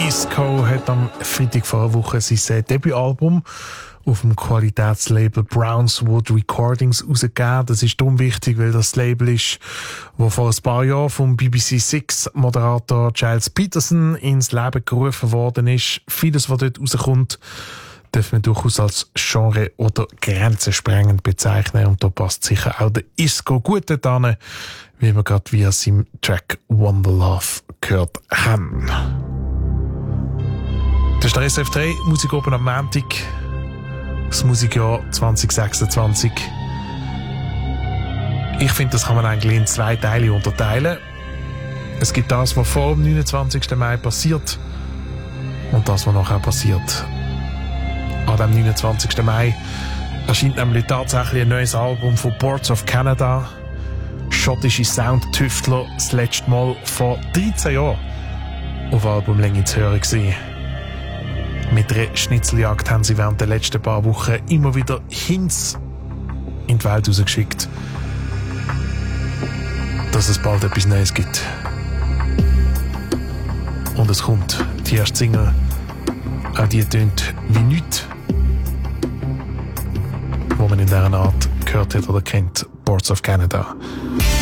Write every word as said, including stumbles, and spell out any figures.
Isco hat am Freitag vor einer Woche sein Debütalbum auf dem Qualitätslabel Brownswood Recordings rausgegeben. Das ist darum wichtig, weil das Label ist, das vor ein paar Jahren vom B B C Six Moderator Giles Peterson ins Leben gerufen worden ist. Vieles, was dort rauskommt, darf man durchaus als Genre- oder grenzensprengend bezeichnen. Und da passt sicher auch der Isco gut dorthin, wie wir gerade via seinem Track Wonder Love gehört haben. Das ist der S F drei Musik oben am Montag. Das Musikjahr zwanzig sechsundzwanzig. Ich finde, das kann man eigentlich in zwei Teile unterteilen. Es gibt das, was vor dem neunundzwanzigsten Mai passiert und das, was nachher passiert. An dem neunundzwanzigsten Mai erscheint nämlich tatsächlich ein neues Album von Boards of Canada. Schottische Soundtüftler, das letzte Mal vor dreizehn Jahren auf Albumlänge zu hören gewesen. Mit einer Schnitzeljagd haben sie während der letzten paar Wochen immer wieder Hints in die Welt rausgeschickt, dass es bald etwas Neues gibt. Und es kommt. Die erste Single, auch die tönt wie nichts, wo man in dieser Art gehört hat oder kennt. Boards of Canada.